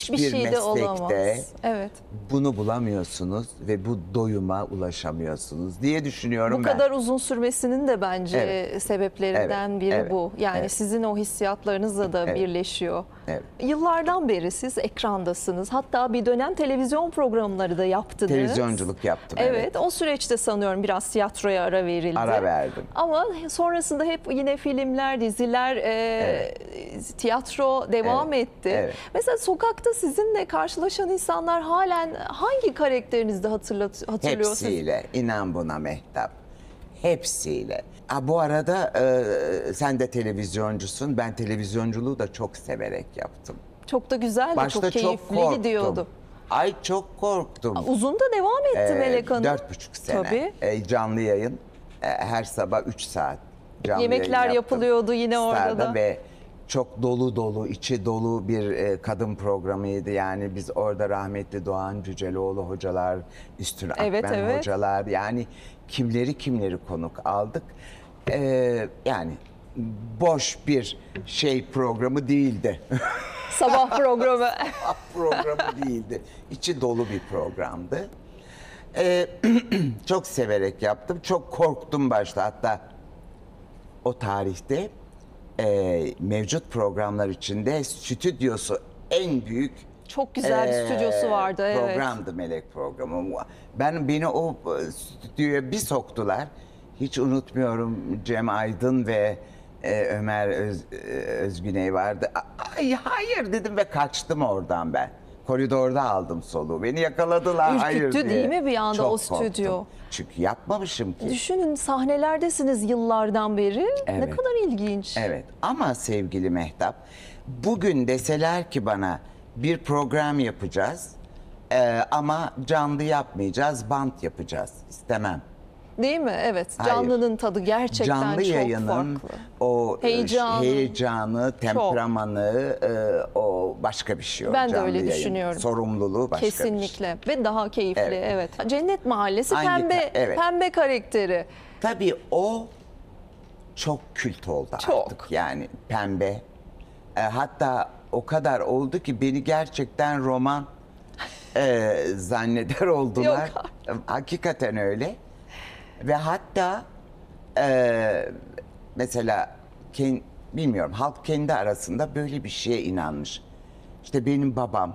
Hiçbir bir şey de olamaz. meslekte Evet. bunu bulamıyorsunuz ve bu doyuma ulaşamıyorsunuz diye düşünüyorum Bu ben. kadar uzun sürmesinin de bence Evet. sebeplerinden Evet, biri evet, bu. Yani evet. sizin o hissiyatlarınızla da Evet. birleşiyor. Evet. Yıllardan beri siz ekrandasınız. Hatta bir dönem televizyon programları da yaptınız. Televizyonculuk yaptım, Evet, evet. o süreçte sanıyorum biraz tiyatroya ara verildi. Ara verdim. Ama sonrasında hep yine filmler, diziler, tiyatro devam etti. Evet. Mesela sokakta sizinle karşılaşan insanlar halen hangi karakterinizde hatırlıyor sizi? Hepsiyle, inan buna Mehtap. Hepsiyle. Bu arada sen de televizyoncusun. Ben televizyonculuğu da çok severek yaptım. Çok da güzeldi, Başta çok keyifli korktum. gidiyordu. Ay çok korktum. Uzun da devam etti Melek Hanım. 4,5 sene. Tabii. Canlı yayın. Her sabah 3 saat canlı Yemekler yayın yaptım. yapılıyordu yine orada Star'da da. ve çok dolu dolu, içi dolu bir kadın programıydı. Yani biz orada rahmetli Doğan Cüceloğlu hocalar, Üstün Evet, Akben evet. hocalar, yani kimleri konuk aldık. Yani boş bir programı değildi. Sabah programı. Programı değildi. İçi dolu bir programdı. Çok severek yaptım. Çok korktum başta. Hatta o tarihte mevcut programlar içinde stüdyosu en büyük Çok güzel bir stüdyosu vardı. Evet. programdı Melek programı. Beni o stüdyoya bir soktular. Hiç unutmuyorum, Cem Aydın ve Ömer Özgüney vardı. Ay hayır dedim ve kaçtım oradan ben. Koridorda aldım soluğu. Beni yakaladılar. Hayır Ürküttü diye. değil mi bir anda Çok o stüdyo? korktum. Çünkü yapmamışım ki. Düşünün, sahnelerdesiniz yıllardan beri. Ne Evet. kadar ilginç. Evet, ama sevgili Mehtap, bugün deseler ki bana bir program yapacağız ama canlı yapmayacağız, bant yapacağız. İstemem. Değil mi? Evet. Hayır. Canlının tadı gerçekten Canlı çok yayının farklı. o Heyecanı, temperamanı, o başka bir şey o Ben de canlı öyle yayın. düşünüyorum. Sorumluluğu başka bir şey. Kesinlikle ve daha keyifli. Evet. Evet. Cennet Mahallesi Evet. pembe karakteri. Tabii o çok kült oldu Çok. artık. Yani pembe. Hatta o kadar oldu ki beni gerçekten roman zanneder oldular. Yok Hakikaten öyle. Ve hatta mesela bilmiyorum, halk kendi arasında böyle bir şeye inanmış. İşte benim babam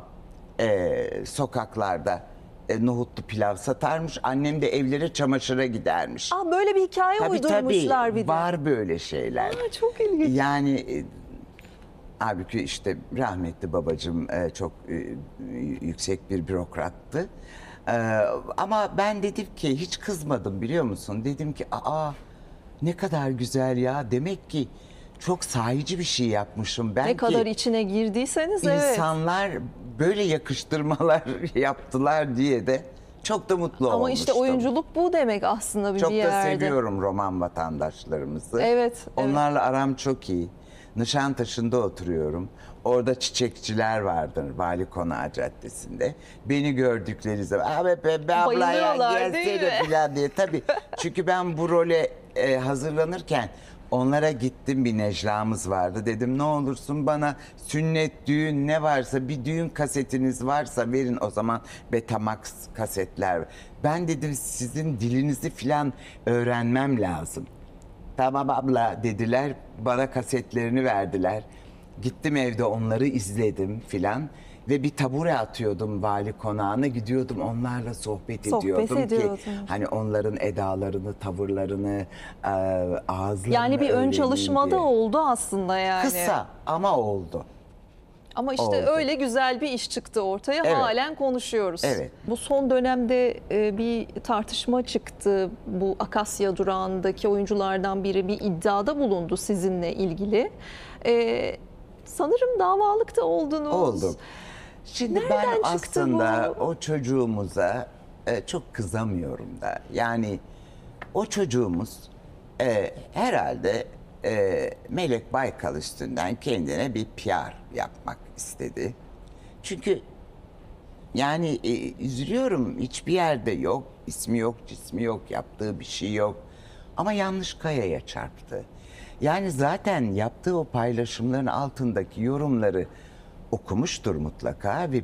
sokaklarda nohutlu pilav satarmış. Annem de evlere çamaşıra gidermiş. Böyle bir hikaye uydurmuşlar bir de. Var böyle şeyler. Çok ilginç. Yani halbuki işte rahmetli babacığım çok yüksek bir bürokrattı. Ama ben dedim ki hiç kızmadım, biliyor musun? Dedim ki ne kadar güzel ya. Demek ki çok sahici bir şey yapmışım ben Ne ki. kadar içine girdiyseniz evet. İnsanlar böyle yakıştırmalar yaptılar diye de çok da mutlu olmuştum. Ama işte oyunculuk bu demek aslında bir Çok yerde. da seviyorum roman vatandaşlarımızı. Evet, Onlarla aram çok iyi. Nişantaşı'nda oturuyorum. Orada çiçekçiler vardır Vali Konağı Caddesi'nde. Beni gördükleri zaman abi be abla ya Bayılıyorlar, değil gelsene mi? falan diye. Tabii çünkü ben bu role hazırlanırken onlara gittim, bir Necla'mız vardı. Dedim ne olursun bana sünnet, düğün ne varsa, bir düğün kasetiniz varsa verin, o zaman Betamax kasetler. Ben dedim sizin dilinizi falan öğrenmem lazım. Tamam abla dediler, bana kasetlerini verdiler. Gittim evde onları izledim filan ve bir tabure atıyordum Vali Konağı'na, gidiyordum onlarla sohbet ediyordum ediyordun. ki hani onların edalarını, tavırlarını, ağızlarını Yani bir ön öğreneyim çalışma da diye. oldu aslında yani. Kısa ama oldu. Ama işte oldu. öyle güzel bir iş çıktı ortaya. Evet. Halen konuşuyoruz. Evet. Bu son dönemde bir tartışma çıktı. Bu Akasya Durağı'ndaki oyunculardan biri bir iddiada bulundu sizinle ilgili. Sanırım davalık da oldunuz. Oldu. Şimdi Nereden ben çıktı aslında bu? o çocuğumuza çok kızamıyorum da. Yani o çocuğumuz herhalde Melek Baykal üstünden kendine bir PR yapmak istedi. Çünkü yani üzülüyorum, hiçbir yerde yok, ismi yok, cismi yok, yaptığı bir şey yok. Ama yanlış kayaya çarptı. Yani zaten yaptığı o paylaşımların altındaki yorumları okumuştur mutlaka ve